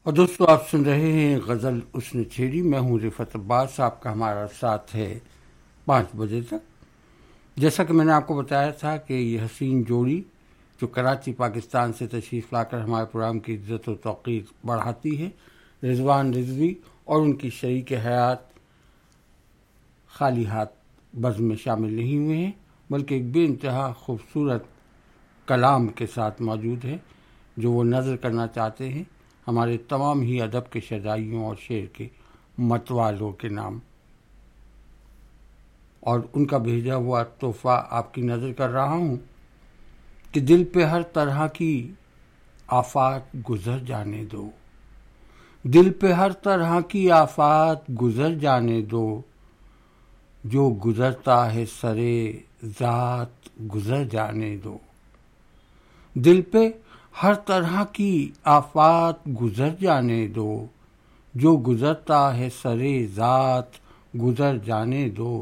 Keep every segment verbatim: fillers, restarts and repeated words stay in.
اور دوستو آپ سن رہے ہیں غزل حسن چھیڑی. میں ہوں رفعت عباس. آپ کا ہمارا ساتھ ہے پانچ بجے تک. جیسا کہ میں نے آپ کو بتایا تھا کہ یہ حسین جوڑی جو کراچی پاکستان سے تشریف لا کر ہمارے پروگرام کی عزت و توقیر بڑھاتی ہے، رضوان رضوی اور ان کی شریک حیات خالی ہاتھ بزم میں شامل نہیں ہوئے ہیں، بلکہ ایک بے انتہا خوبصورت کلام کے ساتھ موجود ہے جو وہ نظر کرنا چاہتے ہیں ہمارے تمام ہی ادب کے شیدائیوں اور شعر کے متوالوں کے نام. اور ان کا بھیجا ہوا تحفہ آپ کی نظر کر رہا ہوں کہ دل پہ ہر طرح کی آفات گزر جانے دو، دل پہ ہر طرح کی آفات گزر جانے دو، جو گزرتا ہے سرے ذات گزر جانے دو. دل پہ ہر طرح کی آفات گزر جانے دو، جو گزرتا ہے سرے ذات گزر جانے دو.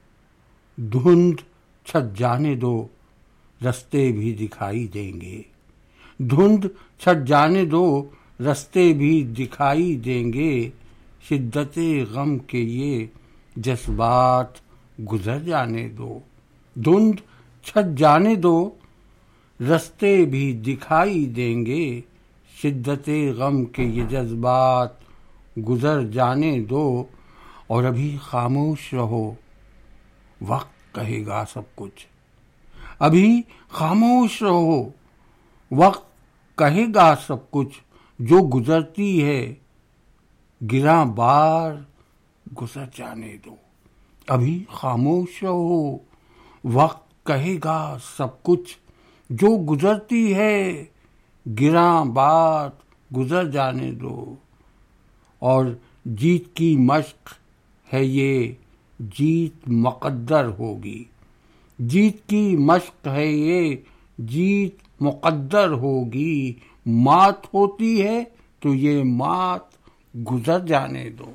دھند چھٹ جانے دو، رستے بھی دکھائی دیں گے، دھند چھٹ جانے دو، رستے بھی دکھائی دیں گے. شدت غم کے یہ جذبات گزر جانے دو، دھند چھٹ جانے دو، رستے بھی دکھائی دیں گے. شدت غم کے یہ جذبات گزر جانے دو. اور ابھی خاموش رہو، وقت کہے گا سب کچھ. ابھی خاموش رہو، وقت کہے گا سب کچھ. جو گزرتی ہے گراں بار گزر جانے دو. ابھی خاموش رہو، وقت کہے گا سب کچھ. جو گزرتی ہے گراں بار گزر جانے دو. اور جیت کی مشق ہے یہ، جیت مقدر ہوگی. جیت کی مشق ہے یہ، جیت مقدر ہوگی. مات ہوتی ہے تو یہ مات گزر جانے دو.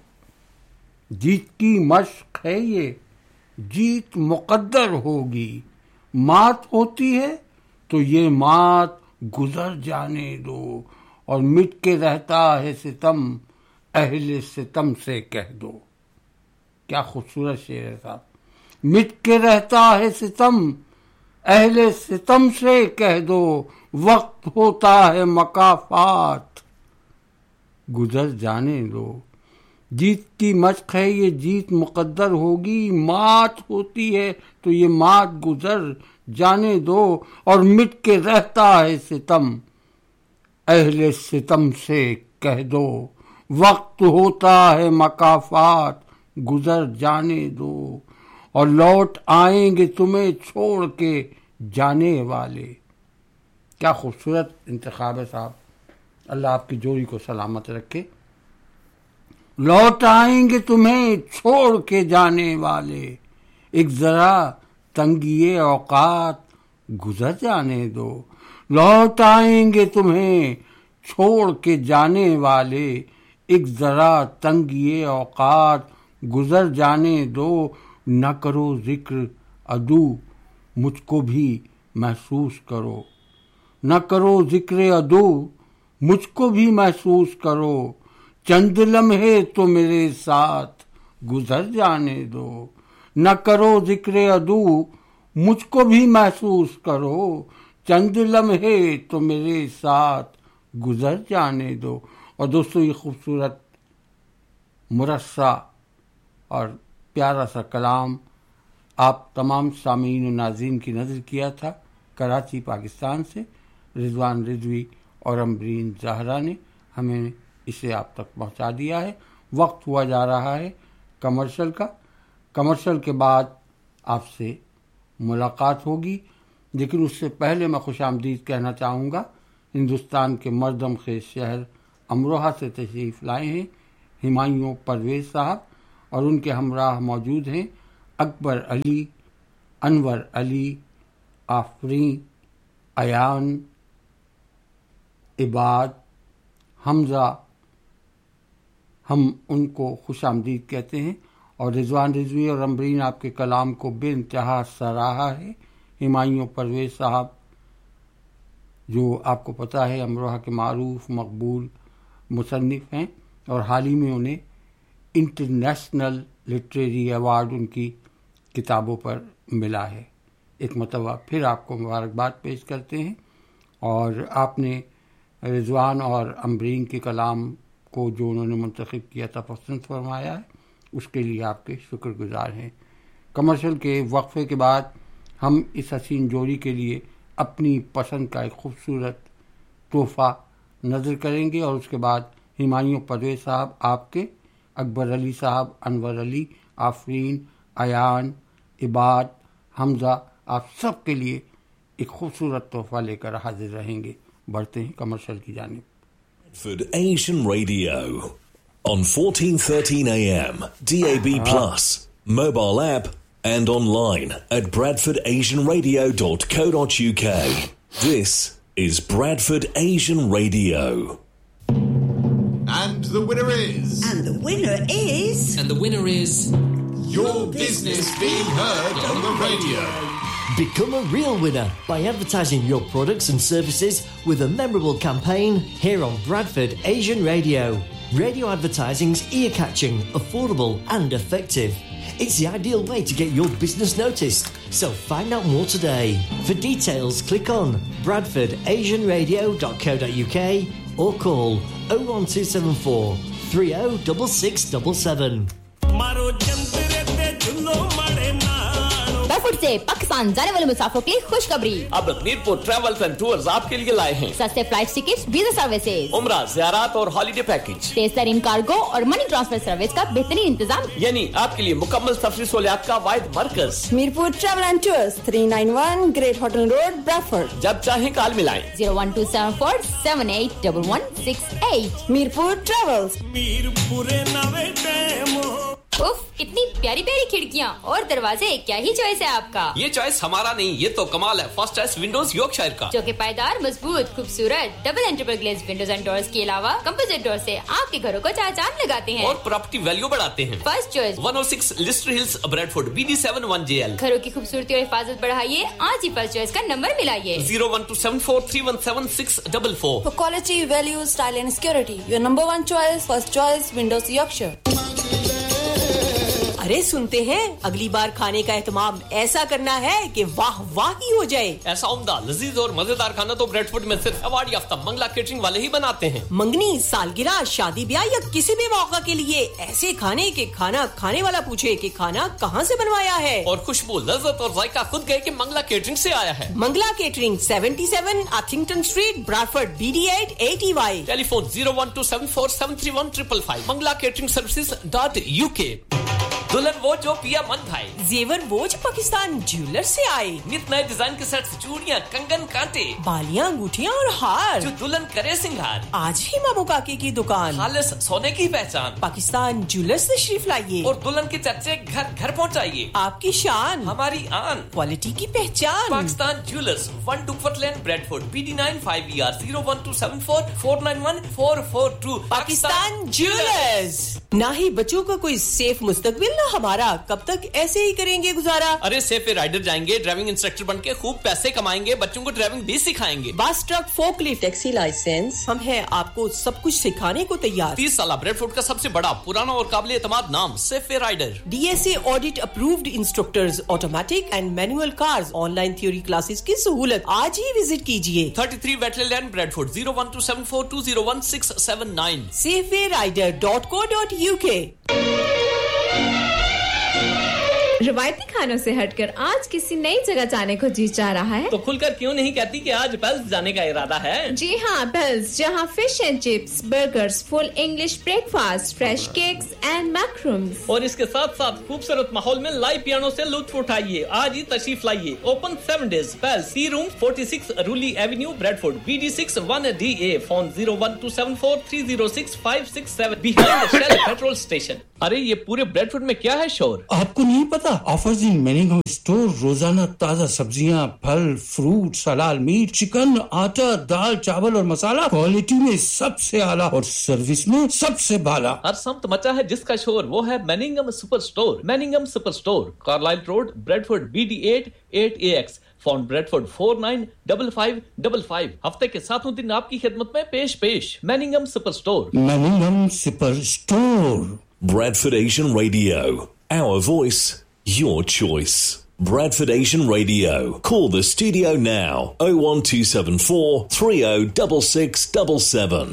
جیت کی مشق ہے یہ، جیت مقدر ہوگی. مات ہوتی ہے تو یہ مات گزر جانے دو. اور مٹ کے رہتا ہے ستم، اہل ستم سے کہہ دو. کیا خوبصورت شعر ہے صاحب. مٹ کے رہتا ہے ستم، اہل ستم سے کہہ دو. وقت ہوتا ہے مکافات گزر جانے دو. جیت کی مشق ہے یہ، جیت مقدر ہوگی. مات ہوتی ہے تو یہ مات گزر جانے دو. اور مٹ کے رہتا ہے ستم، اہل ستم سے کہہ دو. وقت ہوتا ہے مکافات گزر جانے دو. اور لوٹ آئیں گے تمہیں چھوڑ کے جانے والے. کیا خوبصورت انتخاب ہے صاحب. اللہ آپ کی جوڑی کو سلامت رکھے. لوٹ آئیں گے تمہیں چھوڑ کے جانے والے. ایک ذرا تنگی اوقات گزر جانے دو. لوٹ آئیں گے تمہیں چھوڑ کے جانے والے. ایک ذرا تنگی اوقات گزر جانے دو. نہ کرو ذکر عدو، مجھ کو بھی محسوس کرو. نہ کرو ذکر عدو، مجھ کو بھی محسوس کرو. چند لمحے تو میرے ساتھ گزر جانے دو. نہ کرو ذکر عدو، مجھ کو بھی محسوس کرو. چند لمحے تو میرے ساتھ گزر جانے دو. اور دوستو یہ خوبصورت مرصع اور پیارا سا کلام آپ تمام سامعین و ناظرین کی نظر کیا تھا کراچی پاکستان سے رضوان رضوی اور امبرین زہرا نے. ہمیں اسے آپ تک پہنچا دیا ہے. وقت ہوا جا رہا ہے کمرشل کا. کمرشل کے بعد آپ سے ملاقات ہوگی، لیکن اس سے پہلے میں خوش آمدید کہنا چاہوں گا ہندوستان کے مردم خیز شہر امروہہ سے تشریف لائے ہیں ہمایوں پرویز صاحب، اور ان کے ہمراہ موجود ہیں اکبر علی، انور علی، آفرین، ایان، عباد، حمزہ. ہم ان کو خوش آمدید کہتے ہیں. اور رضوان رضوی اور امبرین آپ کے کلام کو بے انتہا سراہا ہے. ہمایوں پرویز صاحب جو آپ کو پتہ ہے امروہہ کے معروف مقبول مصنف ہیں اور حال ہی میں انہیں انٹرنیشنل لٹریری ایوارڈ ان کی کتابوں پر ملا ہے. ایک مرتبہ پھر آپ کو مبارکباد پیش کرتے ہیں اور آپ نے رضوان اور امبرین کے کلام کو جو انہوں نے منتخب کیا تھا پسند فرمایا ہے، اس کے لیے آپ کے شکر گزار ہیں. کمرشل کے وقفے کے بعد ہم اس حسین جوڑی کے لیے اپنی پسند کا ایک خوبصورت تحفہ نظر کریں گے اور اس کے بعد ہمایوں پرویز صاحب آپ کے، اکبر علی صاحب، انور علی، آفرین، ایان، عباد، حمزہ، آپ سب کے لیے ایک خوبصورت تحفہ لے کر حاضر رہیں گے. بڑھتے ہیں کمرشل کی جانب. Bradford Asian Radio on fourteen thirteen A M, D A B plus, mobile app and online at bradford asian radio dot co dot u k. This is Bradford Asian Radio. And the winner is... And the winner is... And the winner is... Your business being heard on the radio. Become a real winner by advertising your products and services with a memorable campaign here on Bradford Asian Radio. Radio advertising's ear-catching, affordable and effective. It's the ideal way to get your business noticed. So find out more today. For details, click on bradford asian radio dot co dot u k or call oh one two seven four three oh six six seven seven. برفورڈ سے پاکستان جانے والے مسافروں کے لیے خوشخبری. اب Mirpur travels and tours آپ کے لیے لائے ہیں سستے فلائٹ ٹکٹ، ویزا سروسز، عمرہ، زیارات اور ہالیڈے پیکج، تیز ترین کارگو اور منی ٹرانسفر سروس کا بہترین انتظام، یعنی آپ کے لیے مکمل تفریح سہولیات کا واحد مرکز. Mirpur travel and tours, three nine one great ہاٹن road, برفورڈ. جب چاہیں کال ملائیں zero one to seven four seven eight one one six eight. Mirpur travels. If اتنی پیاری پیاری کھڑکیاں اور دروازے، کیا ہی چوائس ہے آپ کا. یہ چوائس ہمارا نہیں، یہ تو کمال ہے فرسٹ چوائس ونڈوز یورکشائر کا، جو کہ پائیدار، مضبوط، خوبصورت double انٹرپل glazed Windows and doors کے علاوہ کمپوزٹ ڈور سے آپ کے گھروں کو چار چاند لگاتے ہیں اور پراپرٹی ویلیو بڑھاتے ہیں. فرسٹ چوائس ون او six lustre Hills, Bradford, B D seven one J L. گھروں کی خوبصورتی اور حفاظت بڑھائیے، آج ہی فرسٹ چوائس کا number ملائیے zero one to seven four three one seven six double four. For quality, value, style and security, your number one choice, first choice, Windows Yorkshire. ارے سنتے ہیں اگلی بار کھانے کا اہتمام ایسا کرنا ہے کہ واہ واہ ہی ہو جائے. ایسا عمدہ، لذیذ اور مزیدار کھانا تو بریڈفورڈ میں صرف ایوارڈ یافتہ منگلا کیٹرنگ والے ہی بناتے ہیں. منگنی، سالگرہ، شادی بیاہ یا کسی بھی موقع کے لیے ایسے کھانے کہ کھانا کھانے والا پوچھے کہ کھانا کہاں سے بنوایا ہے. اور خوشبو، لذت اور ذائقہ خود گئے کہ منگلا کیٹرنگ سے آیا ہے. Mangla catering, seventy seven آتھنگٹن street, برادفورڈ، B D at at E Y. Tele phone zero one to seven four seven three one triple five. Mangla catering services dot you کے. دلہن وہ جو پیا من بھائی، زیور وہ جو پاکستان جیولر سے آئے. نت نئے ڈیزائن کے سیٹس، چوڑیاں، کنگن، کانٹے، بالیاں، انگوٹھیاں اور ہار، جو دلہن کرے سنگھار. آج ہی مامو کاکے کی دکان، خالص سونے کی پہچان، پاکستان جیولر سے تشریف لائیے اور دلہن کے چرچے گھر گھر پہنچائیے. آپ کی شان، ہماری آن، کوالٹی کی پہچان. Pakistan jewellers, one ٹوکفٹ lane, Bradford, B D nine five E R zero one to seven four four nine one four four to. Pakistan jewellers. نہ ہی بچوں کا کوئی سیف مستقبل، نہ ہمارا. کب تک ایسے ہی کریں گے گزارا؟ ارے سیف رائڈر جائیں گے، ڈرائیونگ انسٹرکٹر بن کے خوب پیسے کمائیں گے، بچوں کو ڈرائیونگ بھی سکھائیں گے. بس truck, folk lift, taxi licence, ہم ہیں آپ کو سب کچھ سکھانے کو تیار. تیس سالہ بریڈفورڈ کا سب سے بڑا، پرانا اور قابل اعتماد نام safe rider. D S A audit approved instructors, automatic and Manuel cars, on line theory classes کی سہولت. آج ہی وزٹ کیجیے. Thirty three ویٹلے lane, Bradford, zero one to seven four to zero one six seven nine. Safe rider dot کو dot you کے. روایتی کھانوں سے ہٹ کر آج کسی نئی جگہ جانے کو جی چاہ رہا ہے تو کھل کر کیوں نہیں کہتی کہ آج پیلز جانے کا ارادہ ہے؟ جی ہاں، پیلز، جہاں fish and chips, burgers, full English break fast, fresh cakes and میکرومز، اور اس کے ساتھ ساتھ خوبصورت ماحول میں لائیو پیانو سے لطف اٹھائیے. آج ہی تشریف لائیے. Open seven days. Piles, C room, forty six رولی avenue, Bradford, B D six one D A. Phone zero one to seven four three zero six five six seven. Behind shell petrol station. ارے یہ پورے Bradford میں کیا ہے شور؟ آپ کو نہیں پتا؟ ऑफर्स इन मैनिंघम स्टोर, रोजाना ताजा सब्जियां, फल, फ्रूट, हलाल मीट, चिकन, आटा, दाल, चावल और मसाला, क्वालिटी में सबसे आला और सर्विस में सबसे बाला। हर समत मचा है जिसका शोर, वो है मैनिंघम super store. मैनिंघम super store, Carlisle road, Bradford, B D eight eight ए x, phone Bradford four nine five five five five. हफ्ते के सातों दिन आपकी खिदमत में पेश पेश मैनिंघम super store. मैनिंघम super store. Bradford Asian Radio, our voice, your choice. Bradford Asian Radio. Call the studio now, oh one two seven four three oh six six seven seven.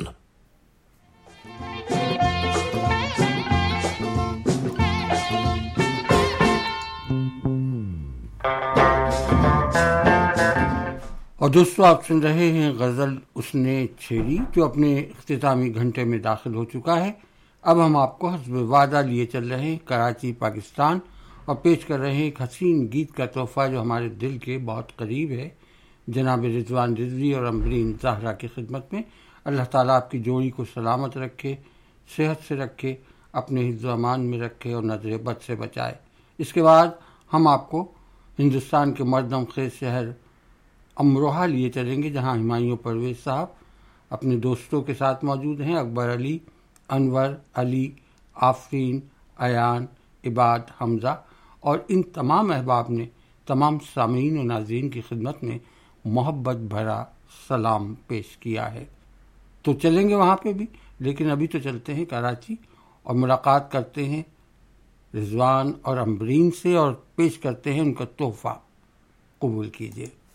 और दोस्तों, आप सुन रहे हैं गज़ल उसने छेड़ी, जो अपने इख्तितामी घंटे में दाखिल हो चुका है। अब हम आपको हस्ब वादा लिए चल रहे हैं कराची, पाकिस्तान, और पेश कर रहे हैं एक हसीन गीत का तोहफ़ा जो हमारे दिल के बहुत करीब है। जनाब रिजवान रिजवी और अम्बरीन ज़हरा की खिदमत में। अल्लाह ताला आपकी जोड़ी को सलामत रखे, सेहत से रखे, अपने हिफ्ज़ अमान में रखे और नज़र बद से बचाए। इसके बाद हम आपको हिंदुस्तान के मर्दम खेज शहर अमरोहा लिए चलेंगे, जहां हुमायूं परवेज़ साहब अपने दोस्तों के साथ मौजूद हैं। अकबर अली, अनवर अली, आफरीन, अयान, इबाद, हमज़ा और इन तमाम अहबाब ने तमाम सामीन और नाज़रीन की खिदमत में मोहब्बत भरा सलाम पेश किया है। तो चलेंगे वहाँ पे भी, लेकिन अभी तो चलते हैं कराची और मुलाकात करते हैं रिजवान और अम्बरीन से और पेश करते हैं उनका तोहफ़ा। कबूल कीजिए।